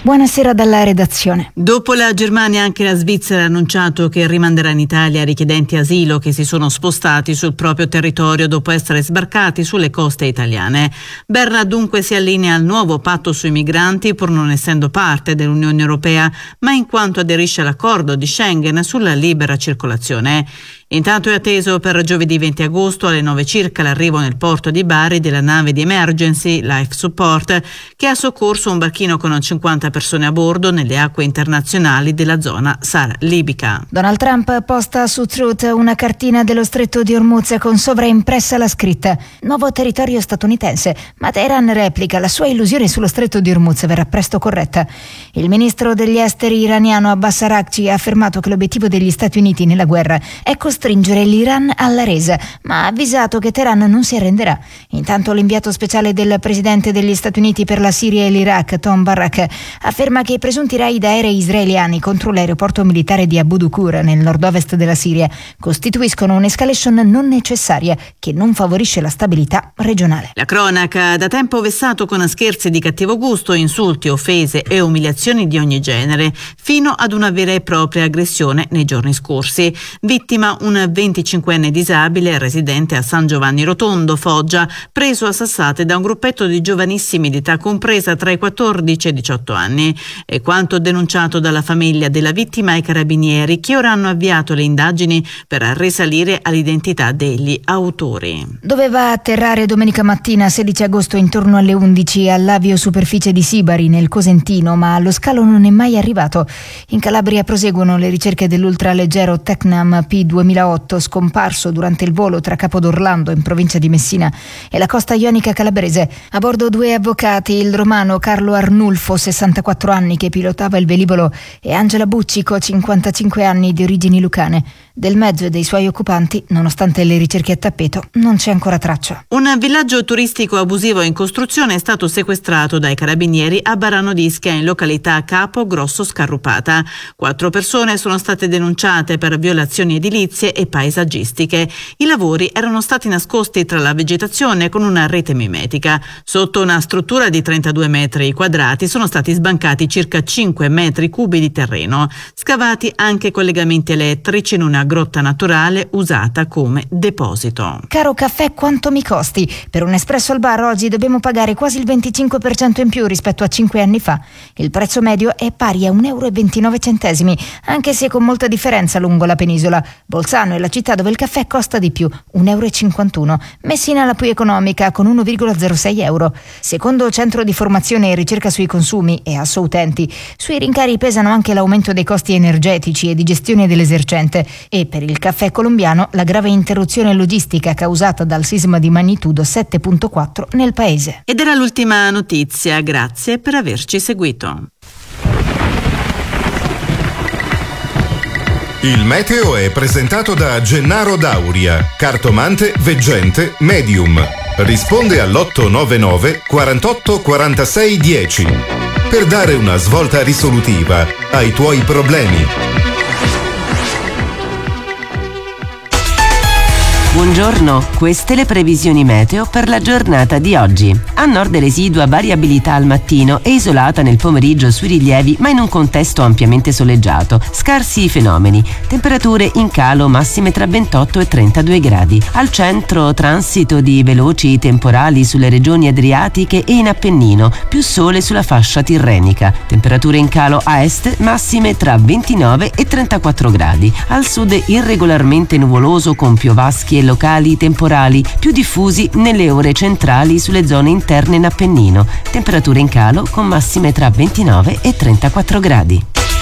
Buonasera dalla redazione. Dopo la Germania anche la Svizzera ha annunciato che rimanderà in Italia richiedenti asilo che si sono spostati sul proprio territorio dopo essere sbarcati sulle coste italiane. Berna dunque si allinea al nuovo patto sui migranti pur non essendo parte dell'Unione Europea, ma in quanto aderisce all'accordo di Schengen sulla libera circolazione. Intanto è atteso per giovedì 20 agosto alle 9 circa l'arrivo nel porto di Bari della nave di Emergency Life Support che ha soccorso un barchino con 50 persone a bordo nelle acque internazionali della zona SAR libica. Donald Trump posta su Truth una cartina dello stretto di Hormuz con sovraimpressa la scritta "Nuovo territorio statunitense", ma Teheran replica: la sua illusione sullo stretto di Hormuz verrà presto corretta. Il ministro degli esteri iraniano Abbas Araghchi ha affermato che l'obiettivo degli Stati Uniti nella guerra è costringere l'Iran alla resa, ma ha avvisato che Teheran non si arrenderà. Intanto l'inviato speciale del presidente degli Stati Uniti per la Siria e l'Iraq, Tom Barrack, afferma che i presunti raid aerei israeliani contro l'aeroporto militare di Abu Duqur nel nord-ovest della Siria costituiscono un'escalation non necessaria che non favorisce la stabilità regionale. La cronaca ha da tempo vessato con scherzi di cattivo gusto, insulti, offese e umiliazioni di ogni genere, fino ad una vera e propria aggressione nei giorni scorsi. Vittima un 25enne disabile residente a San Giovanni Rotondo, Foggia, preso a sassate da un gruppetto di giovanissimi di età compresa tra i 14 e i 18 anni. È quanto denunciato dalla famiglia della vittima ai carabinieri, che ora hanno avviato le indagini per risalire all'identità degli autori. Doveva atterrare domenica mattina 16 agosto intorno alle 11 all'aviosuperficie di Sibari nel Cosentino, ma allo scalo non è mai arrivato. In Calabria proseguono le ricerche dell'ultraleggero Tecnam P2008 scomparso durante il volo tra Capodorlando in provincia di Messina e la costa ionica calabrese. A bordo 2 avvocati, il romano Carlo Arnulfo, 64 anni, che pilotava il velivolo, e Angela Buccico, 55 anni, di origini lucane. Del mezzo e dei suoi occupanti, nonostante le ricerche a tappeto, non c'è ancora traccia. Un villaggio turistico abusivo in costruzione è stato sequestrato dai carabinieri a Barano d'Ischia, in località Capo Grosso Scarrupata. 4 persone sono state denunciate per violazioni edilizie e paesaggistiche. I lavori erano stati nascosti tra la vegetazione con una rete mimetica. Sotto una struttura di 32 metri quadrati sono stati sbancati circa 5 metri cubi di terreno. Scavati anche collegamenti elettrici in una grotta naturale usata come deposito. Caro caffè, quanto mi costi? Per un espresso al bar oggi dobbiamo pagare quasi il 25% in più rispetto a 5 anni fa. Il prezzo medio è pari a 1,29 euro, anche se con molta differenza lungo la penisola. Bolzano è la città dove il caffè costa di più, 1,51 euro. Messina la più economica con 1,06 euro. Secondo Centro di Formazione e Ricerca sui Consumi e Asso Utenti, sui rincari pesano anche l'aumento dei costi energetici e di gestione dell'esercente e per il caffè colombiano la grave interruzione logistica causata dal sisma di magnitudo 7.4 nel paese. Ed era l'ultima notizia, grazie per averci seguito. Il meteo è presentato da Gennaro Dauria, cartomante, veggente, medium. Risponde all'899 48 46 10 per dare una svolta risolutiva ai tuoi problemi. Buongiorno, queste le previsioni meteo per la giornata di oggi. A nord residua variabilità al mattino e isolata nel pomeriggio sui rilievi, ma in un contesto ampiamente soleggiato. Scarsi fenomeni. Temperature in calo massime tra 28 e 32 gradi. Al centro transito di veloci temporali sulle regioni adriatiche e in Appennino, più sole sulla fascia tirrenica. Temperature in calo a est massime tra 29 e 34 gradi. Al sud irregolarmente nuvoloso con piovaschi e locali temporali più diffusi nelle ore centrali sulle zone interne in Appennino. Temperature in calo con massime tra 29 e 34 gradi.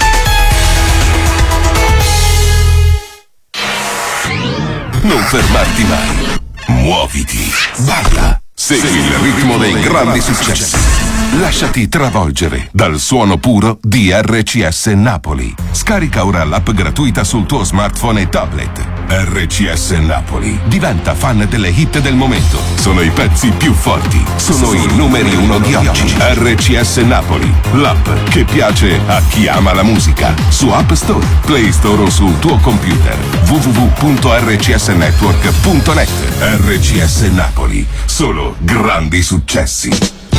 Non fermarti mai. Muoviti. Balla. Segui il ritmo dei grandi successi. Lasciati travolgere dal suono puro di RCS Napoli. Scarica ora l'app gratuita sul tuo smartphone e tablet. RCS Napoli. Diventa fan delle hit del momento. Sono i pezzi più forti. Sono i numeri 1 di oggi. RCS Napoli. L'app che piace a chi ama la musica. Su App Store, Play Store o sul tuo computer. www.rcsnetwork.net. RCS Napoli. Solo grandi successi.